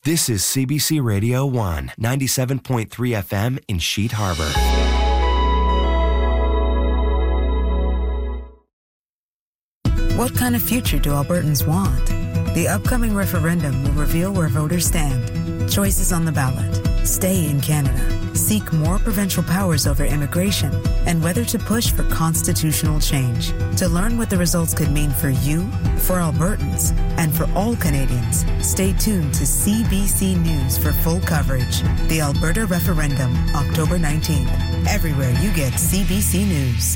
This is CBC Radio 1, 97.3 FM in Sheet Harbor. What kind of future do Albertans want? The upcoming referendum will reveal where voters stand. Choices on the ballot. Stay in Canada. Seek more provincial powers over immigration, and whether to push for constitutional change. To learn what the results could mean for you, for Albertans, and for all Canadians, stay tuned to CBC News for full coverage. The Alberta Referendum, October 19th. Everywhere you get CBC News.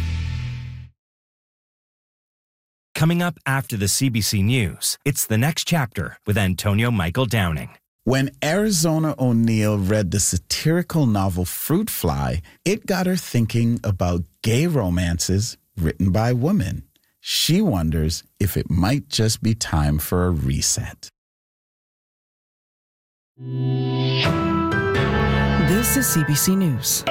Coming up after the CBC News, it's The Next Chapter with Antonio Michael Downing. When Arizona O'Neill read the satirical novel Fruit Fly, it got her thinking about gay romances written by women. She wonders if it might just be time for a reset. This is CBC News.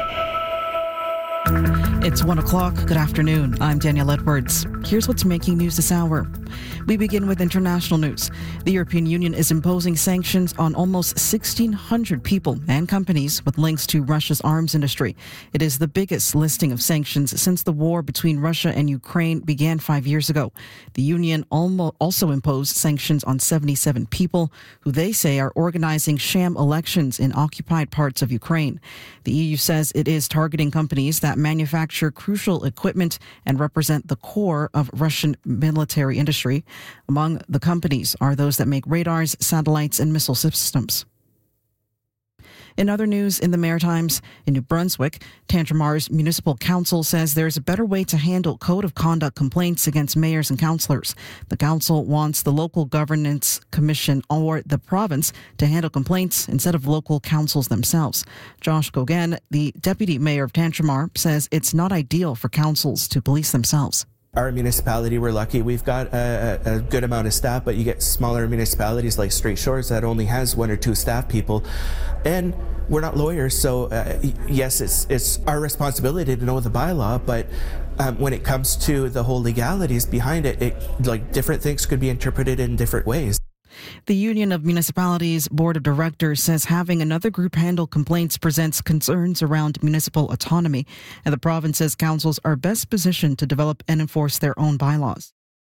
It's 1 o'clock. Good afternoon. I'm Danielle Edwards. Here's what's making news this hour. We begin with international news. The European Union is imposing sanctions on almost 1,600 people and companies with links to Russia's arms industry. It is the biggest listing of sanctions since the war between Russia and Ukraine began 5 years ago. The Union also imposed sanctions on 77 people who they say are organizing sham elections in occupied parts of Ukraine. The EU says it is targeting companies that manufacture crucial equipment and represent the core of Russian military industry. Among the companies are those that make radars, satellites, and missile systems. In other news in the Maritimes, in New Brunswick, Tantramars Municipal Council says there's a better way to handle code of conduct complaints against mayors and councillors. The council wants the local governance commission or the province to handle complaints instead of local councils themselves. Josh Gauguin, the deputy mayor of Tantramar, says it's not ideal for councils to police themselves. Our municipality, we're lucky. We've got a good amount of staff, but you get smaller municipalities like Strait Shores that only has 1 or 2 staff people. And we're not lawyers, so yes, it's our responsibility to know the bylaw, but when it comes to the whole legalities behind it, like different things could be interpreted in different ways. The Union of Municipalities Board of Directors says having another group handle complaints presents concerns around municipal autonomy, and the province says councils are best positioned to develop and enforce their own bylaws.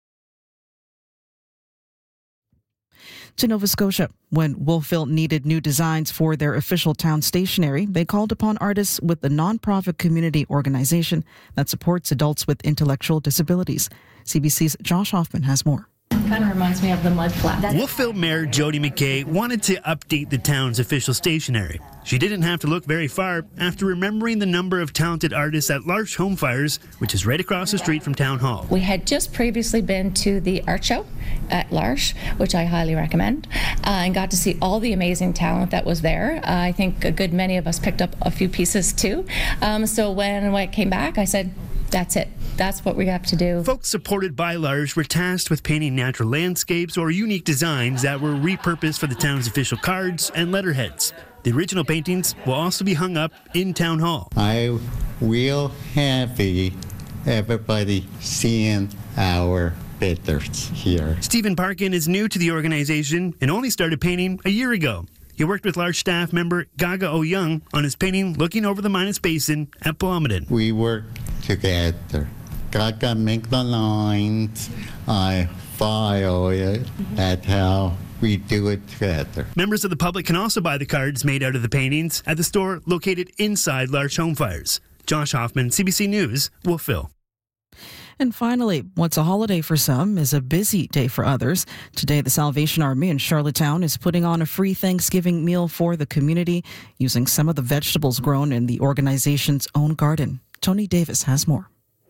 To Nova Scotia. When Wolfville needed new designs for their official town stationery, they called upon artists with the nonprofit community organization that supports adults with intellectual disabilities. CBC's Josh Hoffman has more. Kind of reminds me of the mud flap. Wolfville Mayor Jody McKay wanted to update the town's official stationery. She didn't have to look very far after remembering the number of talented artists at L'Arche Home Fires, which is right across the street from Town Hall. We had just previously been to the art show at L'Arche, which I highly recommend, and got to see all the amazing talent that was there. I think a good many of us picked up a few pieces too. So when I came back, I said, that's it. That's what we have to do. Folks supported by L'Arche were tasked with painting natural landscapes or unique designs that were repurposed for the town's official cards and letterheads. The original paintings will also be hung up in Town Hall. I'm real happy everybody seeing our pictures here. Stephen Parkin is new to the organization and only started painting a year ago. He worked with L'Arche staff member Gaga O'Young on his painting looking over the Minas Basin at Blomidon. We work together. Gaga make the lines, I file it. That's how we do it together. Members of the public can also buy the cards made out of the paintings at the store located inside L'Arche Home Fires. Josh Hoffman, CBC News, Wolfville. And finally, what's a holiday for some is a busy day for others. Today, the Salvation Army in Charlottetown is putting on a free Thanksgiving meal for the community using some of the vegetables grown in the organization's own garden. Tony Davis has more.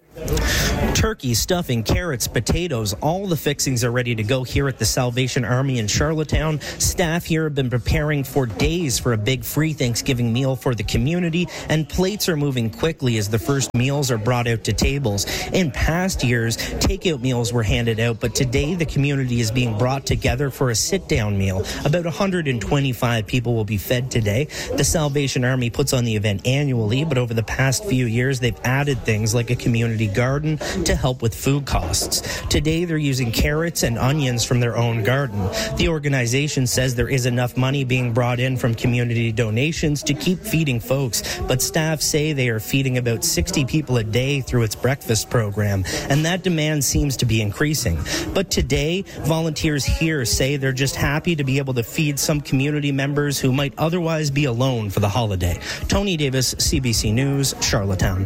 Turkey, stuffing, carrots, potatoes, all the fixings are ready to go here at the Salvation Army in Charlottetown. Staff here have been preparing for days for a big free Thanksgiving meal for the community, and plates are moving quickly as the first meals are brought out to tables. In past years, takeout meals were handed out, but today the community is being brought together for a sit-down meal. About 125 people will be fed today. The Salvation Army puts on the event annually, but over the past few years, they've added things like a community garden garden to help with food costs. Today, they're using carrots and onions from their own garden. The organization says there is enough money being brought in from community donations to keep feeding folks, but staff say they are feeding about 60 people a day through its breakfast program, and that demand seems to be increasing. But today, volunteers here say they're just happy to be able to feed some community members who might otherwise be alone for the holiday. Tony Davis, CBC News, Charlottetown.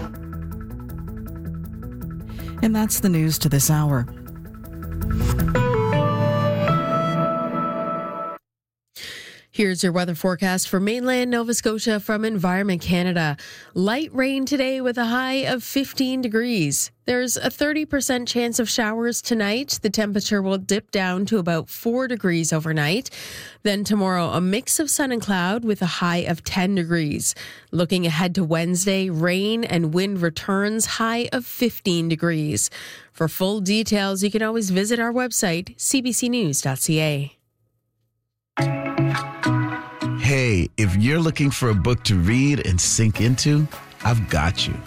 And that's the news to this hour. Here's your weather forecast for mainland Nova Scotia from Environment Canada. Light rain today with a high of 15 degrees. There's a 30% chance of showers tonight. The temperature will dip down to about 4 degrees overnight. Then tomorrow, a mix of sun and cloud with a high of 10 degrees. Looking ahead to Wednesday, rain and wind returns, high of 15 degrees. For full details, you can always visit our website, cbcnews.ca. Hey, if you're looking for a book to read and sink into, I've got you.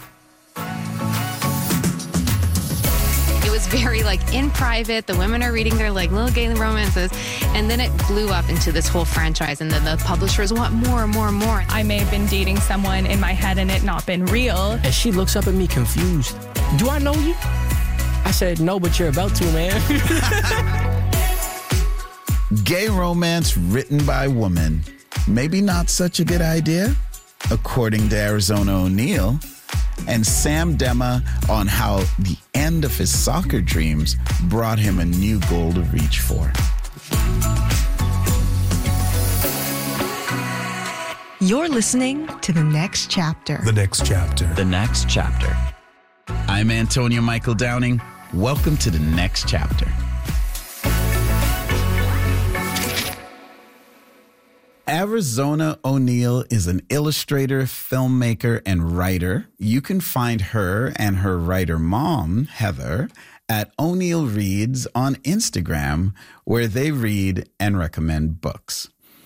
It was very in private. The women are reading their little gay romances, and then it blew up into this whole franchise, and then the publishers want more. I may have been dating someone in my head and it not been real. And she looks up at me confused. Do I know you? I said, no, but you're about to, man. Gay romance written by women. Maybe not such a good idea, according to Arizona O'Neill. And Sam Dema on how the end of his soccer dreams brought him a new goal to reach for. You're listening to The Next Chapter. The Next Chapter. The Next Chapter. I'm Antonio Michael Downing. Welcome to The Next Chapter. Arizona O'Neill is an illustrator, filmmaker, and writer. You can find her and her writer mom, Heather, at O'Neill Reads on Instagram, where they read and recommend books.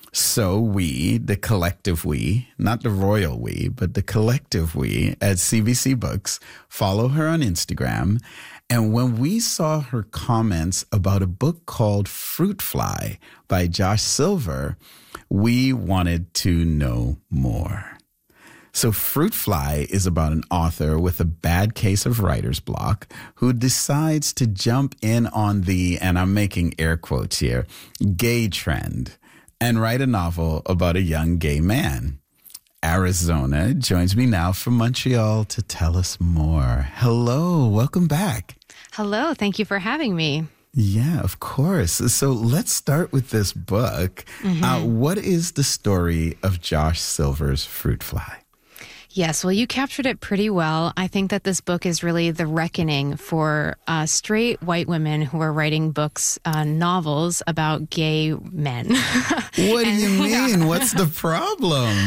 So we, the collective we, not the royal we, but the collective we at CBC Books, follow her on Instagram. And when we saw her comments about a book called Fruit Fly by Josh Silver, we wanted to know more. So Fruit Fly is about an author with a bad case of writer's block who decides to jump in on the, and I'm making air quotes here, gay trend and write a novel about a young gay man. Arizona joins me now from Montreal to tell us more. Hello, welcome back. Hello, thank you for having me. Yeah, of course. So let's start with this book. What is the story of Josh Silver's Fruit Fly? Yes, well, you captured it pretty well. I think that this book is really the reckoning for straight white women who are writing books, novels about gay men. What do you mean? Yeah. What's the problem?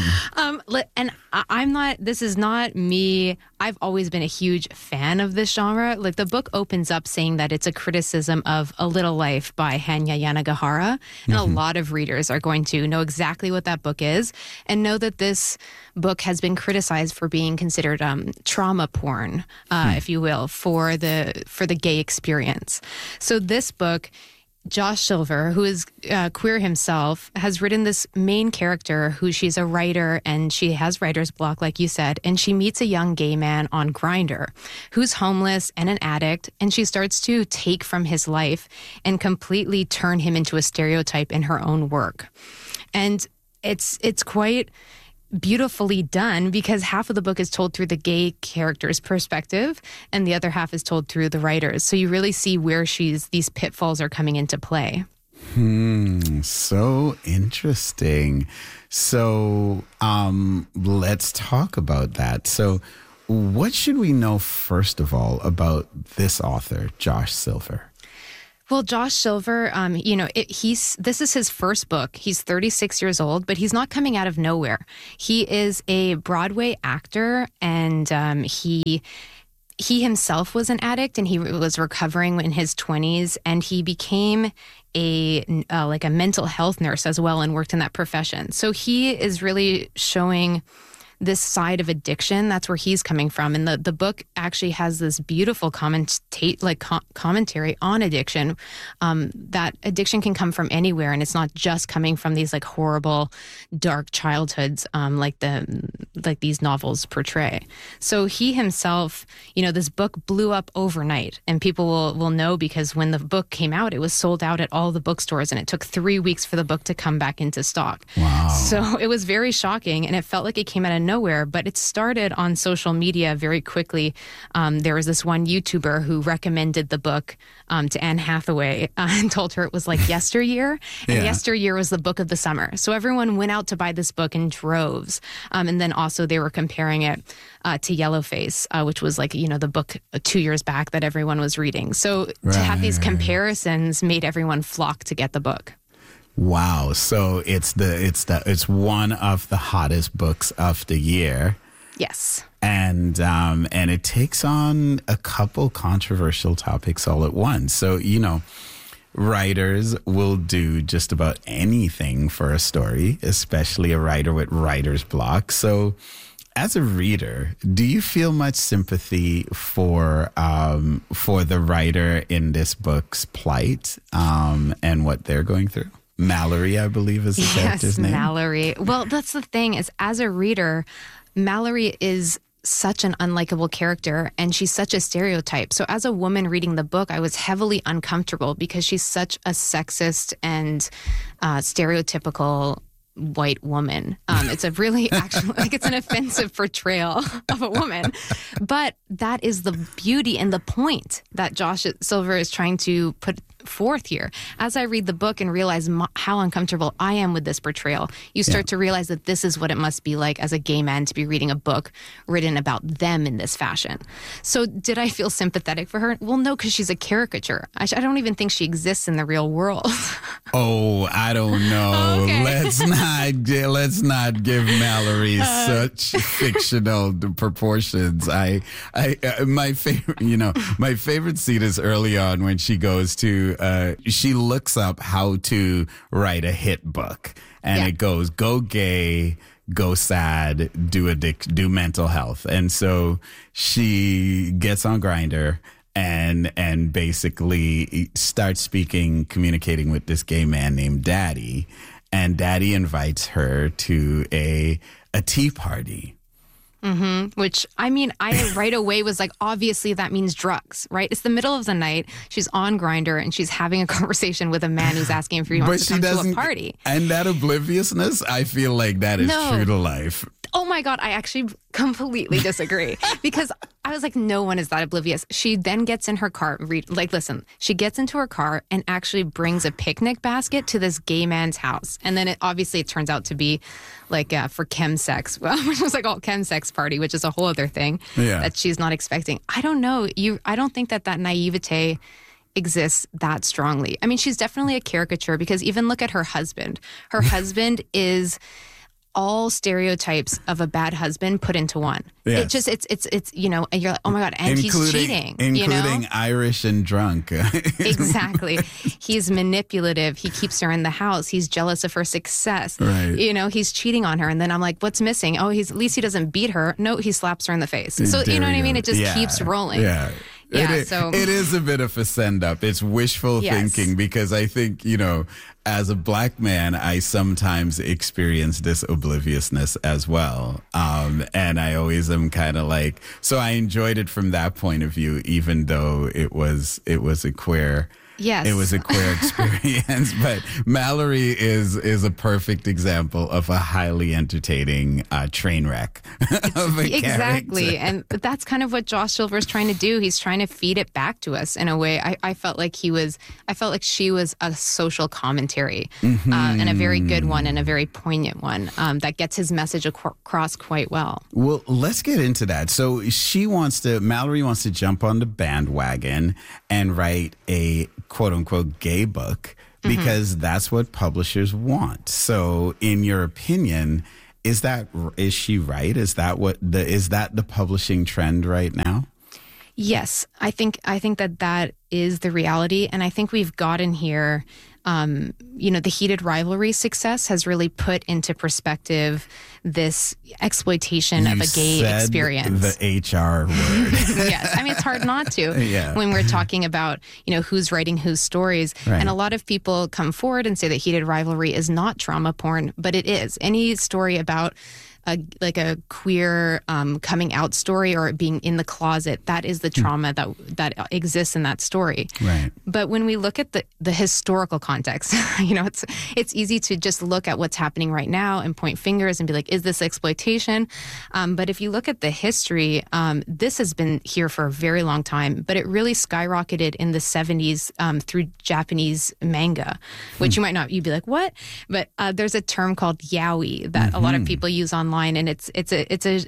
And I'm not, this is not me. I've always been a huge fan of this genre. The book opens up saying that it's a criticism of A Little Life by Hanya Yanagihara. And a lot of readers are going to know exactly what that book is and know that this book has been criticized for being considered trauma porn, if you will, for the gay experience. So this book, Josh Silver, who is queer himself, has written this main character who she's a writer and she has writer's block, like you said, and she meets a young gay man on Grindr who's homeless and an addict, and she starts to take from his life and completely turn him into a stereotype in her own work. And it's quite beautifully done because half of the book is told through the gay character's perspective and the other half is told through the writer's. So you really see where these pitfalls are coming into play. So interesting. So let's talk about that. So what should we know first of all about this author, Josh Silver? Well, Josh Silver, this is his first book. He's 36 years old, but he's not coming out of nowhere. He is a Broadway actor, and he himself was an addict, and he was recovering in his 20s, and he became a mental health nurse as well and worked in that profession. So he is really showing this side of addiction. That's where he's coming from. And the book actually has this beautiful commentary on addiction, that addiction can come from anywhere. And it's not just coming from these like horrible, dark childhoods like these novels portray. So he himself, this book blew up overnight, and people will know because when the book came out, it was sold out at all the bookstores, and it took 3 weeks for the book to come back into stock. Wow. So it was very shocking, and it felt like it came out of nowhere, but it started on social media very quickly. There was this one YouTuber who recommended the book to Anne Hathaway and told her it was like yesteryear, and yesteryear was the book of the summer. So everyone went out to buy this book in droves. And then also they were comparing it to Yellowface, which was like, the book 2 years back that everyone was reading. So to have these comparisons made everyone flock to get the book. Wow. So it's one of the hottest books of the year. Yes. And it takes on a couple controversial topics all at once. So, writers will do just about anything for a story, especially a writer with writer's block. So as a reader, do you feel much sympathy for the writer in this book's plight and what they're going through? Mallory, I believe, is the character's name. Yes, Mallory. Well, that's the thing, is as a reader, Mallory is such an unlikable character, and she's such a stereotype. So as a woman reading the book, I was heavily uncomfortable because she's such a sexist and stereotypical white woman. It's a really actually it's an offensive portrayal of a woman, but that is the beauty and the point that Josh Silver is trying to put forth here. As I read the book and realize how uncomfortable I am with this portrayal, you start to realize that this is what it must be like as a gay man to be reading a book written about them in this fashion. So did I feel sympathetic for her? Well, no, because she's a caricature. I don't even think she exists in the real world. Oh, I don't know. Okay. Let's not give Mallory such fictional proportions. My favorite scene is early on when she goes to she looks up how to write a hit book, and it goes go gay, go sad, do mental health. And so she gets on Grindr and basically starts communicating with this gay man named Daddy, and Daddy invites her to a tea party. Mm-hmm. Which, I right away was like, obviously that means drugs, right? It's the middle of the night. She's on Grindr and she's having a conversation with a man who's asking if he wants to come to a party. And that obliviousness, I feel like that is true to life. Oh my God, I actually completely disagree because I was like, no one is that oblivious. She then gets in her car, she gets into her car and actually brings a picnic basket to this gay man's house. And then it turns out to be like for chemsex, which was like all chemsex party, which is a whole other thing that she's not expecting. I don't know. I don't think that naivete exists that strongly. I mean, she's definitely a caricature because even look at her husband. Her husband is all stereotypes of a bad husband put into one. Yes. It's you're like, oh my God, and he's cheating. Including Irish and drunk. Exactly. He's manipulative. He keeps her in the house. He's jealous of her success. Right. He's cheating on her. And then I'm like, what's missing? Oh, at least he doesn't beat her. No, he slaps her in the face. So you know what I mean? It just keeps rolling. Yeah. It is a bit of a send up. It's wishful thinking because I think, as a black man, I sometimes experience this obliviousness as well. And I always am kind of like, so I enjoyed it from that point of view, even though it was a queer. Yes. It was a queer experience, but Mallory is a perfect example of a highly entertaining train wreck of a exactly. character. And that's kind of what Josh Silver's trying to do. He's trying to feed it back to us in a way. I felt like she was a social commentary and a very good one and a very poignant one that gets his message across quite well. Well, let's get into that. So Mallory wants to jump on the bandwagon and write a quote unquote gay book because that's what publishers want. So in your opinion, is she right? Is that the publishing trend right now? Yes, I think that is the reality, and I think we've gotten here the heated rivalry success has really put into perspective this exploitation of a gay experience. The HR word. Yes. I mean, it's hard not to Yeah. when we're talking about, who's writing whose stories. Right. And a lot of people come forward and say that heated rivalry is not trauma porn, but it is. Any story about a queer coming out story or being in the closet, that is the trauma that exists in that story. Right. But when we look at the historical context, it's easy to just look at what's happening right now and point fingers and be like, is this exploitation? But if you look at the history, this has been here for a very long time, but it really skyrocketed in the 70s through Japanese manga, which you'd be like, what? But there's a term called yaoi that a lot of people use online, and it's a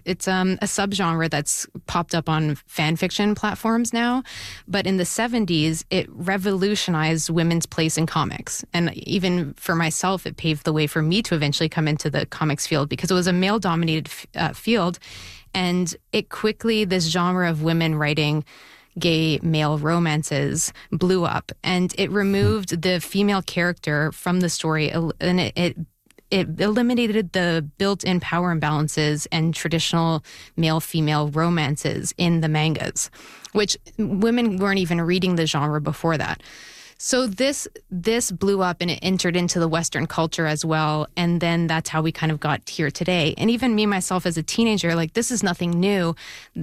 subgenre that's popped up on fan fiction platforms now. But in the 70s, it revolutionized women's place in comics, and even for myself, it paved the way for me to eventually come into the comics field because it was a male-dominated field, and it quickly, this genre of women writing gay male romances blew up, and it removed the female character from the story, and it eliminated the built-in power imbalances and traditional male-female romances in the mangas, which women weren't even reading the genre before that. So this blew up and it entered into the Western culture as well. And then that's how we kind of got here today. And even me, myself, as a teenager, this is nothing new.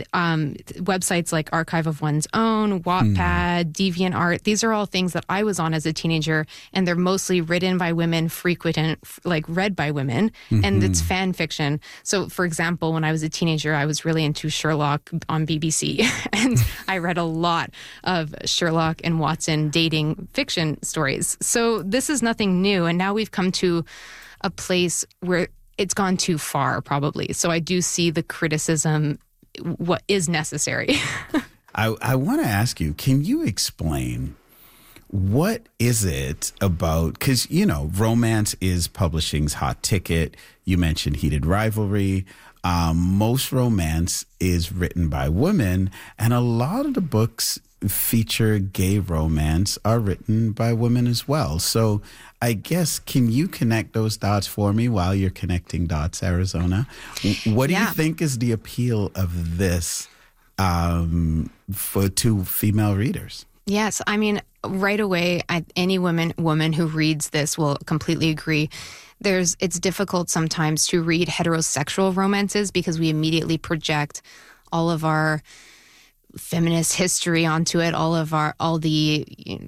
Websites like Archive of One's Own, Wattpad, DeviantArt, these are all things that I was on as a teenager. And they're mostly written by women, read by women. And it's fan fiction. So, for example, when I was a teenager, I was really into Sherlock on BBC. And I read a lot of Sherlock and Watson dating fiction stories. So this is nothing new. And now we've come to a place where it's gone too far, probably. So I do see the criticism, what is necessary. I want to ask you, can you explain what is it about, because, romance is publishing's hot ticket. You mentioned heated rivalry. Most romance is written by women, and a lot of the books feature gay romance are written by women as well. So I guess, can you connect those dots for me while you're connecting dots, Arizona? What do you think is the appeal of this to female readers? Yes. I mean, right away, any woman who reads this will completely agree. It's difficult sometimes to read heterosexual romances because we immediately project all of our feminist history onto it, all the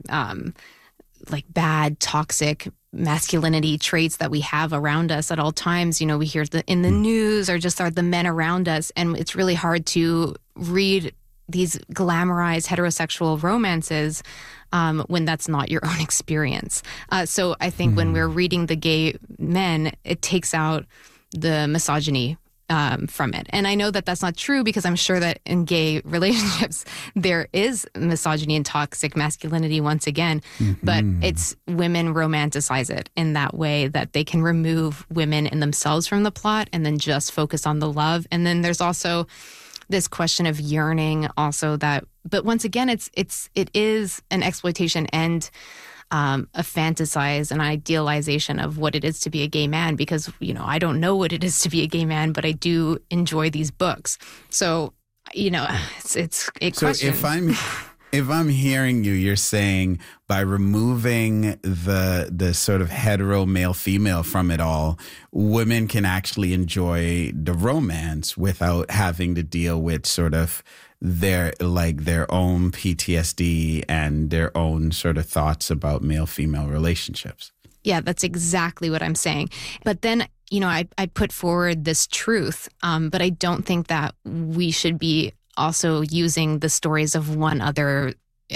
bad, toxic masculinity traits that we have around us at all times. We hear in the news or just are the men around us, and it's really hard to read these glamorized heterosexual romances when that's not your own experience. So I think when we're reading the gay men, it takes out the misogyny from it. And I know that that's not true because I'm sure that in gay relationships, there is misogyny and toxic masculinity once again, but it's women romanticize it in that way that they can remove women and themselves from the plot and then just focus on the love. And then there's also this question of yearning also but once again, it is an exploitation and a fantasize, an idealization of what it is to be a gay man because, I don't know what it is to be a gay man, but I do enjoy these books. So, it's a question. So if I'm hearing you, you're saying by removing the sort of hetero male female from it all, women can actually enjoy the romance without having to deal with sort of their own PTSD and their own sort of thoughts about male-female relationships. Yeah, that's exactly what I'm saying. But then, I put forward this truth, but I don't think that we should be also using the stories of one other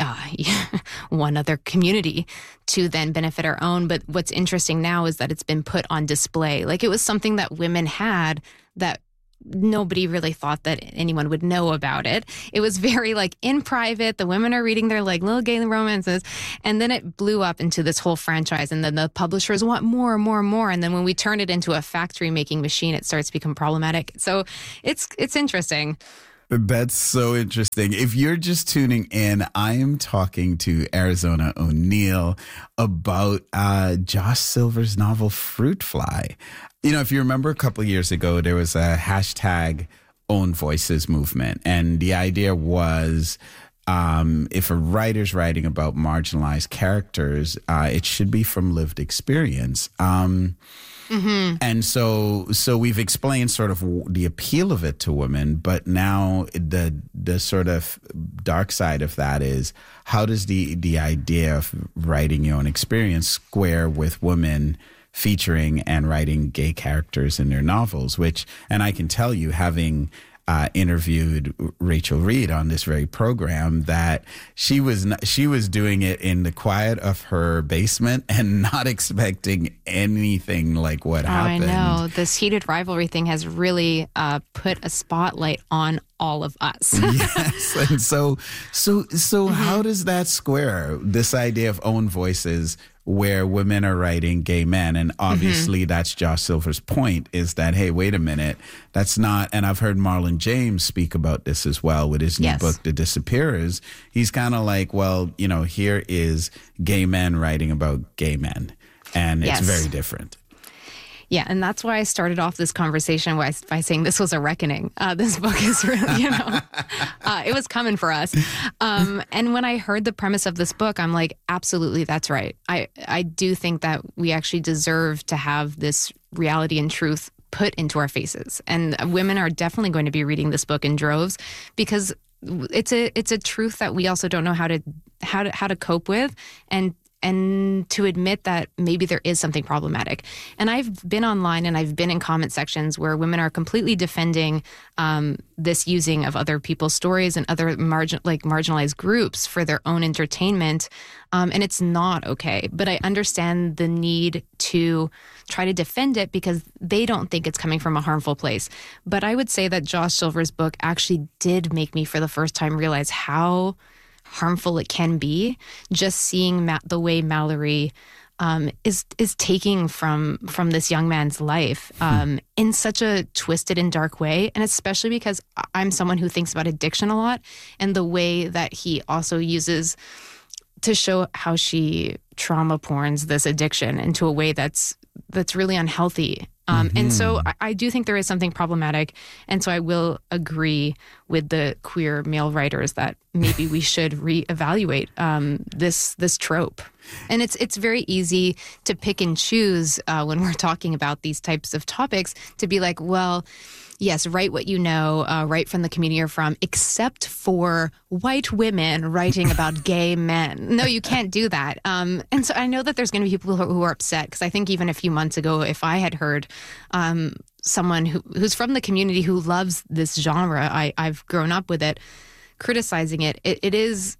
community to then benefit our own. But what's interesting now is that it's been put on display. It was something that women had that nobody really thought that anyone would know about it. It was very in private. The women are reading their little gay romances. And then it blew up into this whole franchise. And then the publishers want more and more and more. And then when we turn it into a factory making machine, it starts to become problematic. So it's interesting. That's so interesting. If you're just tuning in, I am talking to Arizona O'Neil about Josh Silver's novel Fruit Fly. You know, if you remember a couple of years ago, there was a hashtag Own Voices movement. And the idea was if a writer's writing about marginalized characters, it should be from lived experience. And so we've explained sort of the appeal of it to women, but now the sort of dark side of that is how does the idea of writing your own experience square with women featuring and writing gay characters in their novels, and I can tell you, having interviewed Rachel Reed on this very program, that she was doing it in the quiet of her basement and not expecting anything like what happened. I know. This heated rivalry thing has really put a spotlight on all of us. Yes. And so how does that square, this idea of own voices where women are writing gay men? And obviously that's Josh Silver's point, is that, hey, wait a minute, that's not, and I've heard Marlon James speak about this as well with his new book, The Disappearers. He's kind of like, well, you know, here is gay men writing about gay men, and it's very different. Yeah, and that's why I started off this conversation by saying this was a reckoning. This book is really, it was coming for us. And when I heard the premise of this book, I'm like, absolutely, that's right. I do think that we actually deserve to have this reality and truth put into our faces. And women are definitely going to be reading this book in droves, because it's a truth that we also don't know how to cope with, and to admit that maybe there is something problematic. And I've been online and I've been in comment sections where women are completely defending this using of other people's stories and other marginalized groups for their own entertainment. And it's not okay. But I understand the need to try to defend it because they don't think it's coming from a harmful place. But I would say that Josh Silver's book actually did make me for the first time realize how harmful it can be, just seeing the way Mallory is taking from this young man's life in such a twisted and dark way. And especially because I'm someone who thinks about addiction a lot, and the way that he also uses to show how she trauma porns this addiction into a way that's really unhealthy. And so I do think there is something problematic. And so I will agree with the queer male writers that maybe we should reevaluate this trope. And it's very easy to pick and choose when we're talking about these types of topics, to be like, well, yes, write what you know, write from the community you're from, except for white women writing about gay men. No, you can't do that. And so I know that there's going to be people who are upset, because I think even a few months ago, if I had heard someone who's from the community who loves this genre, I've grown up with it, criticizing it, it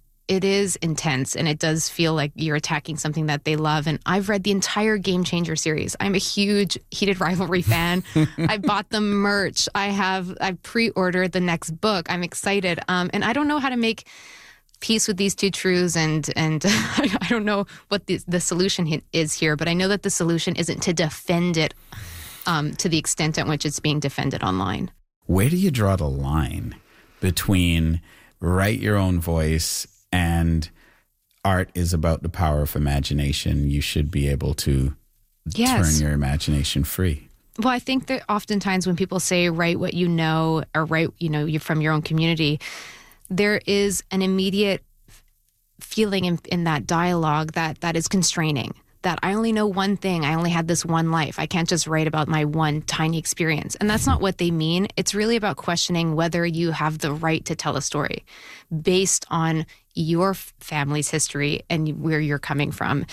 is intense, and it does feel like you're attacking something that they love. And I've read the entire Game Changer series. I'm a huge Heated Rivalry fan. I bought the merch. I pre-ordered the next book. I'm excited. And I don't know how to make peace with these two truths, and I don't know what the solution is here, but I know that the solution isn't to defend it to the extent at which it's being defended online. Where do you draw the line between write your own voice and art is about the power of imagination? You should be able to turn your imagination free. Well, I think that oftentimes when people say write what you know, or write, you're from your own community, there is an immediate feeling in that dialogue that is constraining. That I only know one thing. I only had this one life. I can't just write about my one tiny experience. And that's not what they mean. It's really about questioning whether you have the right to tell a story based on your family's history and where you're coming from.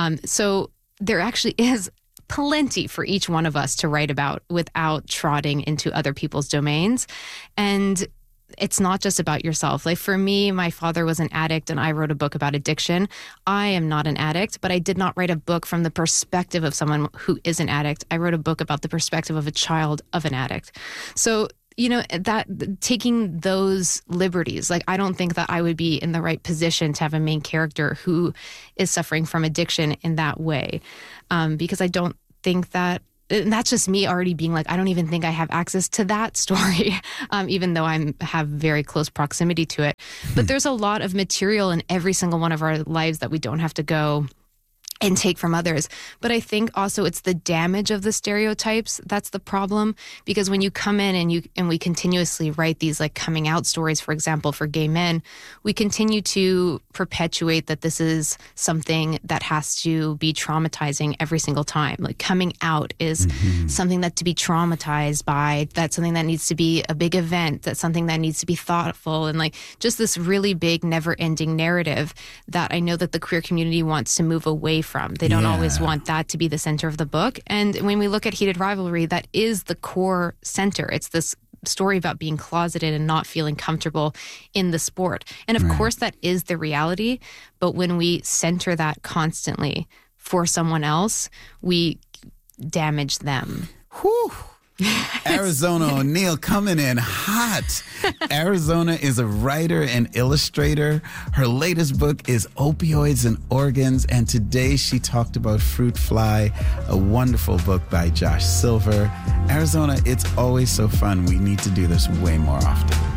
So there actually is plenty for each one of us to write about without trotting into other people's domains. And it's not just about yourself. Like for me, my father was an addict and I wrote a book about addiction. I am not an addict, but I did not write a book from the perspective of someone who is an addict. I wrote a book about the perspective of a child of an addict. So, that taking those liberties, like I don't think that I would be in the right position to have a main character who is suffering from addiction in that way, because I don't think that and that's just me already being like, I don't even think I have access to that story, even though I have very close proximity to it. But there's a lot of material in every single one of our lives that we don't have to go and take from others. But I think also it's the damage of the stereotypes that's the problem, because when you come in and we continuously write these like coming out stories, for example, for gay men, we continue to perpetuate that this is something that has to be traumatizing every single time. Like coming out is something that to be traumatized by, that's something that needs to be a big event, that's something that needs to be thoughtful, and like just this really big never-ending narrative that I know that the queer community wants to move away from. They don't always want that to be the center of the book. And when we look at Heated Rivalry, that is the core center. It's this story about being closeted and not feeling comfortable in the sport. And of course, that is the reality. But when we center that constantly for someone else, we damage them. Whew. Arizona O'Neal coming in hot. Arizona is a writer and illustrator. Her latest book is Opioids and Organs, and today she talked about Fruit Fly, a wonderful book by Josh Silver. Arizona, it's always so fun. We need to do this way more often.